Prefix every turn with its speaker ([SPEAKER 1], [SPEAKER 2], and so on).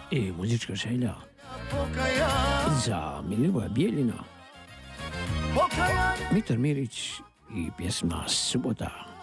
[SPEAKER 1] I muzička želja za Milivoja Bijeljina, Mitar Mirić i pjesma Subota.